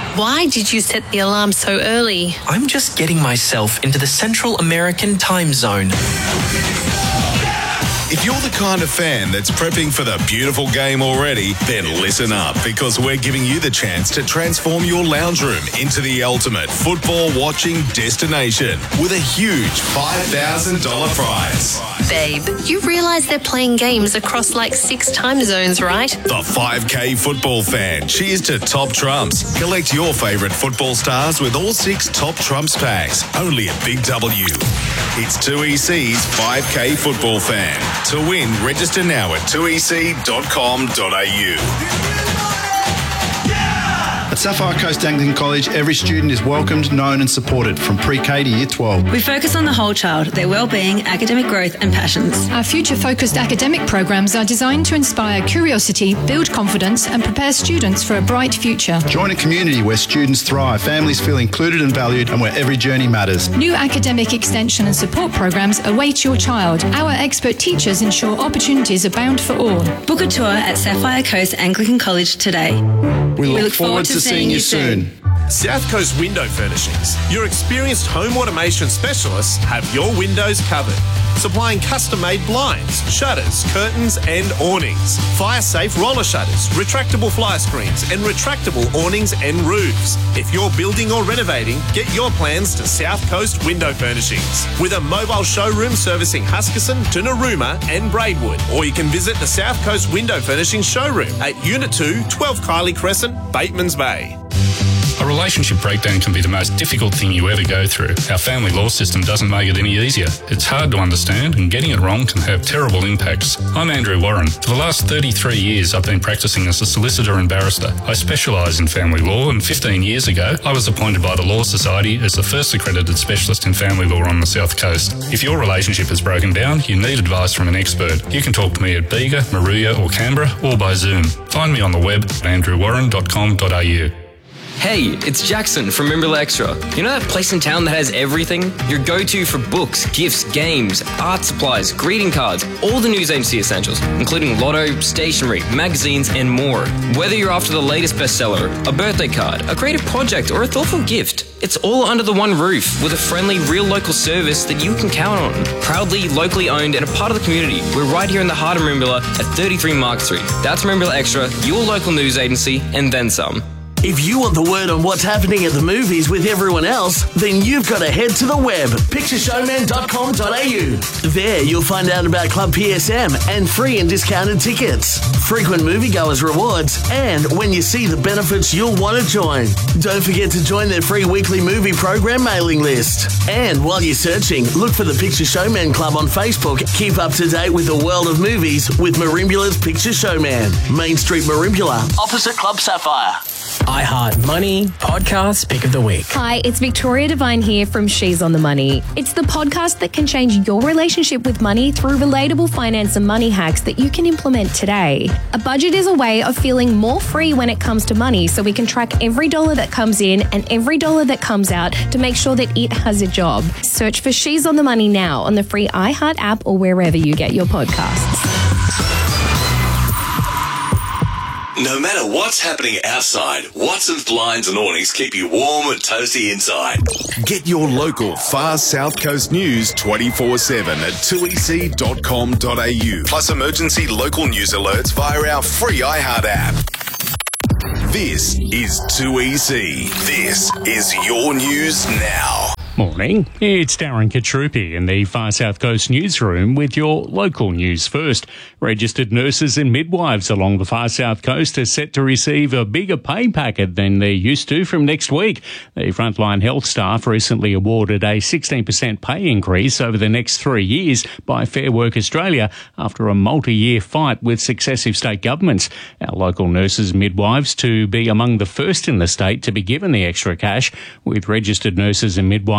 Why did you set the alarm so early? I'm just getting myself into the Central American time zone. If you're the kind of fan that's prepping for the beautiful game already, then listen up, because we're giving you the chance to transform your lounge room into the ultimate football watching destination with a huge $5,000 prize. Babe, you realise they're playing games across like 6 time zones, right? The 5K football fan. Cheers to Top Trumps. Collect your favourite football stars with all 6 Top Trumps packs. Only at Big W. It's 2EC's 5K football fan. To win, register now at 2ec.com.au. At Sapphire Coast Anglican College, every student is welcomed, known and supported from pre-K to Year 12. We focus on the whole child, their well-being, academic growth and passions. Our future-focused academic programs are designed to inspire curiosity, build confidence and prepare students for a bright future. Join a community where students thrive, families feel included and valued, and where every journey matters. New academic extension and support programs await your child. Our expert teachers ensure opportunities abound for all. Book a tour at Sapphire Coast Anglican College today. We look forward to seeing you soon. South Coast Window Furnishings. Your experienced home automation specialists have your windows covered. Supplying custom-made blinds, shutters, curtains and awnings. Fire-safe roller shutters, retractable fly screens and retractable awnings and roofs. If you're building or renovating, get your plans to South Coast Window Furnishings. With a mobile showroom servicing Huskisson to Narooma and Braidwood. Or you can visit the South Coast Window Furnishings showroom at Unit 2, 12 Kiley Crescent, Batemans Bay. A relationship breakdown can be the most difficult thing you ever go through. Our family law system doesn't make it any easier. It's hard to understand, and getting it wrong can have terrible impacts. I'm Andrew Warren. For the last 33 years, I've been practicing as a solicitor and barrister. I specialise in family law, and 15 years ago, I was appointed by the Law Society as the first accredited specialist in family law on the South Coast. If your relationship has broken down, you need advice from an expert. You can talk to me at Bega, Maruya or Canberra, or by Zoom. Find me on the web at andrewwarren.com.au. Hey, it's Jackson from Rimble Extra. You know that place in town that has everything? Your go-to for books, gifts, games, art supplies, greeting cards, all the news agency essentials, including lotto, stationery, magazines, and more. Whether you're after the latest bestseller, a birthday card, a creative project, or a thoughtful gift, it's all under the one roof with a friendly, real local service that you can count on. Proudly, locally owned, and a part of the community. We're right here in the heart of Merimbula at 33 Mark Street. That's Merimbula Extra, your local news agency, and then some. If you want the word on what's happening at the movies with everyone else, then you've got to head to the web, pictureshowman.com.au. There you'll find out about Club PSM and free and discounted tickets, frequent moviegoers rewards, and when you see the benefits you'll want to join. Don't forget to join their free weekly movie program mailing list. And while you're searching, look for the Picture Showman Club on Facebook. Keep up to date with the world of movies with Merimbula's Picture Showman. Main Street Merimbula, opposite Club Sapphire. iHeart Money Podcast Pick of the Week. Hi, it's Victoria Devine here from She's on the Money. It's the podcast that can change your relationship with money through relatable finance and money hacks that you can implement today. A budget is a way of feeling more free when it comes to money, so we can track every dollar that comes in and every dollar that comes out to make sure that it has a job. Search for She's on the Money now on the free iHeart app or wherever you get your podcasts. No matter what's happening outside, Watson's blinds and awnings keep you warm and toasty inside. Get your local far South Coast news 24/7 at 2ec.com.au. Plus emergency local news alerts via our free iHeart app. This is 2EC. This is your news now. Morning, it's Darren Katrupi in the Far South Coast newsroom with your local news first. Registered nurses and midwives along the Far South Coast are set to receive a bigger pay packet than they're used to from next week. The frontline health staff recently awarded a 16% pay increase over the next 3 years by Fair Work Australia after a multi-year fight with successive state governments. Our local nurses and midwives to be among the first in the state to be given the extra cash, with registered nurses and midwives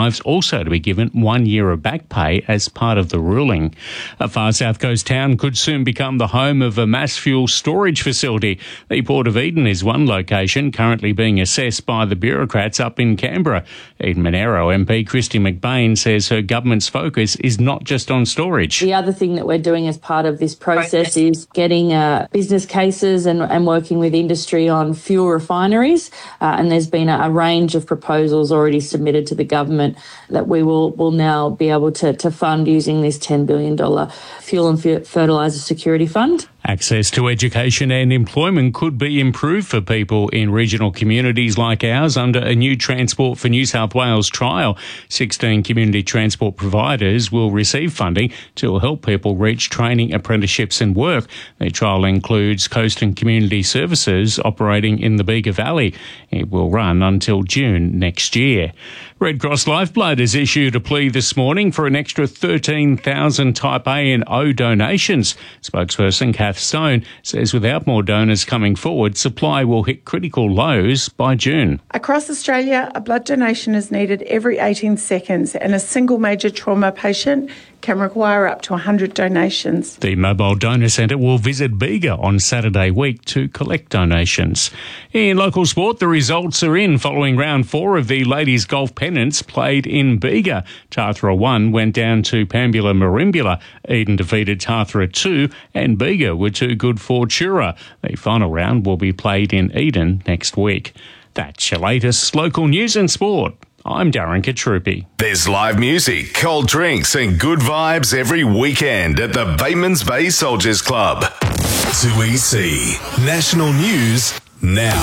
midwives also to be given 1 year of back pay as part of the ruling. A far south coast town could soon become the home of a mass fuel storage facility. The Port of Eden is one location currently being assessed by the bureaucrats up in Canberra. Eden Monaro MP Christy McBain says her government's focus is not just on storage. The other thing that we're doing as part of this process is getting business cases and working with industry on fuel refineries. And there's been a range of proposals already submitted to the government that we will now be able to fund using this $10 billion Fuel and Fertiliser Security Fund. Access to education and employment could be improved for people in regional communities like ours under a new Transport for New South Wales trial. 16 community transport providers will receive funding to help people reach training, apprenticeships and work. The trial includes Coast and Community Services operating in the Bega Valley. It will run until June next year. Red Cross Lifeblood has issued a plea this morning for an extra 13,000 Type A and O donations. Spokesperson Kath Stone says without more donors coming forward, supply will hit critical lows by June. Across Australia, a blood donation is needed every 18 seconds and a single major trauma patient can require up to 100 donations. The Mobile Donor Centre will visit Bega on Saturday week to collect donations. In local sport, the results are in following round 4 of the ladies' golf pennants played in Bega. Tathra 1 went down to Pambula Merimbula. Eden defeated Tathra 2 and Bega were too good for Chura. The final round will be played in Eden next week. That's your latest local news and sport. I'm Darren Katrupi. There's live music, cold drinks and good vibes every weekend at the Batemans Bay Soldiers Club. 2EC National News now.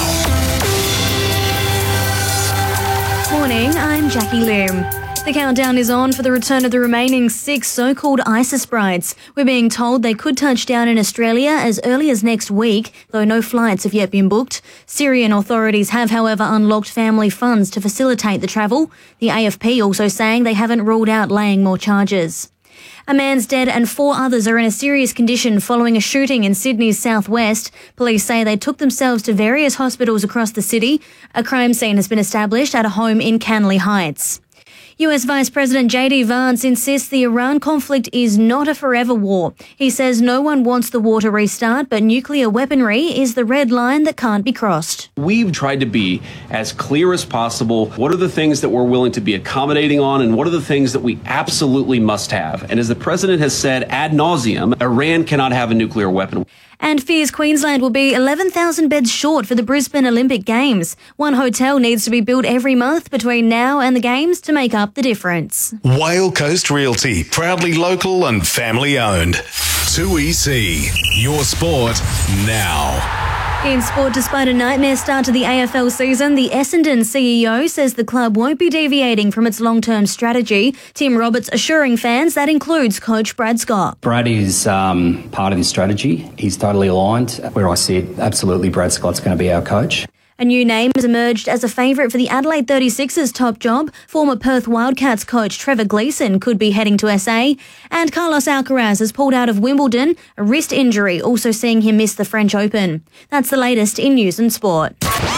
Morning, I'm Jackie Lim. The countdown is on for the return of the remaining 6 so-called ISIS brides. We're being told they could touch down in Australia as early as next week, though no flights have yet been booked. Syrian authorities have, however, unlocked family funds to facilitate the travel. The AFP also saying they haven't ruled out laying more charges. A man's dead and 4 others are in a serious condition following a shooting in Sydney's southwest. Police say they took themselves to various hospitals across the city. A crime scene has been established at a home in Canley Heights. US Vice President J.D. Vance insists the Iran conflict is not a forever war. He says no one wants the war to restart, but nuclear weaponry is the red line that can't be crossed. We've tried to be as clear as possible. What are the things that we're willing to be accommodating on, and what are the things that we absolutely must have? And as the president has said ad nauseum, Iran cannot have a nuclear weapon. And fears Queensland will be 11,000 beds short for the Brisbane Olympic Games. One hotel needs to be built every month between now and the Games to make up the difference. Whale Coast Realty, proudly local and family owned. 2EC, your sport now. In sport, despite a nightmare start to the AFL season, the Essendon CEO says the club won't be deviating from its long-term strategy. Tim Roberts assuring fans that includes coach Brad Scott. Brad is part of this strategy. He's totally aligned. Where I see it, absolutely Brad Scott's going to be our coach. A new name has emerged as a favourite for the Adelaide 36ers top job. Former Perth Wildcats coach Trevor Gleeson could be heading to SA. And Carlos Alcaraz has pulled out of Wimbledon, a wrist injury also seeing him miss the French Open. That's the latest in news and sport.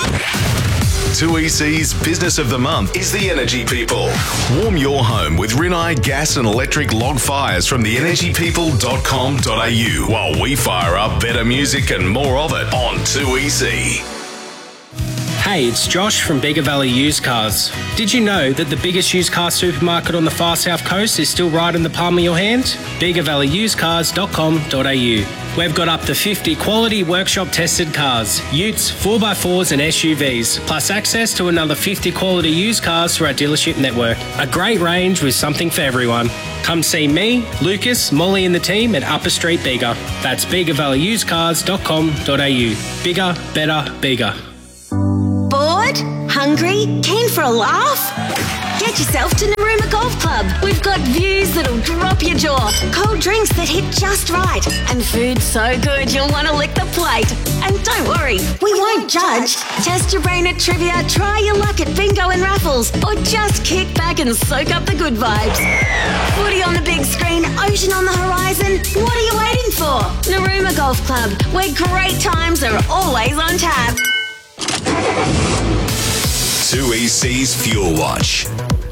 2EC's Business of the Month is the Energy People. Warm your home with Rinnai gas and electric log fires from theenergypeople.com.au while we fire up better music and more of it on 2EC. Hey, it's Josh from Bega Valley Used Cars. Did you know that the biggest used car supermarket on the far south coast is still right in the palm of your hand? BegaValleyUsedCars.com.au. We've got up to 50 quality workshop tested cars, utes, 4x4s and SUVs, plus access to another 50 quality used cars through our dealership network. A great range with something for everyone. Come see me, Lucas, Molly and the team at Upper Street Bega. That's BegaValleyUsedCars.com.au. Bigger, better, bigger. Bored? Hungry? Keen for a laugh? Get yourself to Narooma Golf Club. We've got views that'll drop your jaw, cold drinks that hit just right, and food so good you'll want to lick the plate. And don't worry, we won't judge. Test your brain at trivia, try your luck at bingo and raffles, or just kick back and soak up the good vibes. Footy on the big screen, ocean on the horizon. What are you waiting for? Narooma Golf Club, where great times are always on tap. 2EC's Fuel Watch.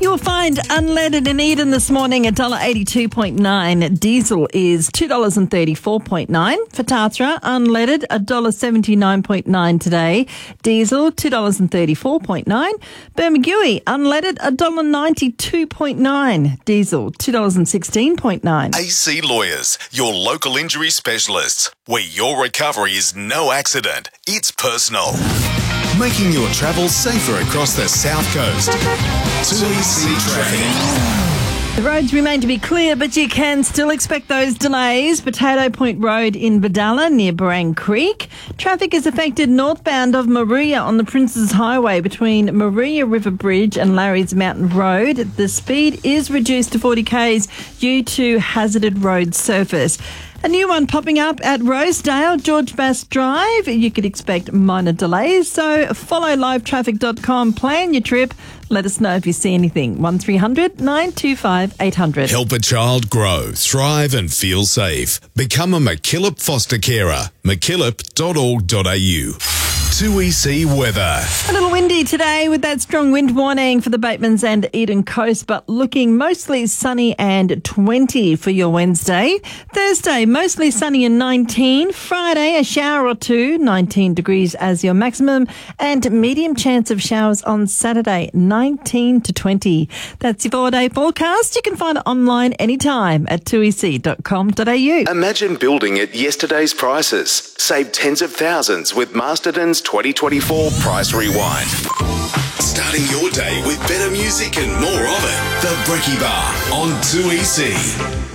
You'll find unleaded in Eden this morning $1.82.9. Diesel is $2.34.9. For Tathra, unleaded $1.79.9 today. Diesel $2.34.9. Bermagui, unleaded $1.92.9. Diesel $2.16.9. AC Lawyers, your local injury specialists, where your recovery is no accident, it's personal. Making your travel safer across the South Coast. 2EC Traffic. The roads remain to be clear, but you can still expect those delays. Potato Point Road in Badalla near Barang Creek. Traffic is affected northbound of Maria on the Princes Highway between Maria River Bridge and Larry's Mountain Road. The speed is reduced to 40 k's due to hazarded road surface. A new one popping up at Rosedale, George Bass Drive. You could expect minor delays, so follow livetraffic.com, plan your trip. Let us know if you see anything. 1300 925 800. Help a child grow, thrive and feel safe. Become a MacKillop foster carer. MacKillop.org.au. 2EC weather. A little windy today with that strong wind warning for the Batemans and Eden Coast, but looking mostly sunny and 20 for your Wednesday. Thursday, mostly sunny and 19. Friday, a shower or two, 19 degrees as your maximum, and medium chance of showers on Saturday, 19 to 20. That's your 4-day forecast. You can find it online anytime at 2ec.com.au. Imagine building at yesterday's prices. Save tens of thousands with Masterton's 2024 Price Rewind. Starting your day with better music and more of it. The Brekkie Bar on 2EC.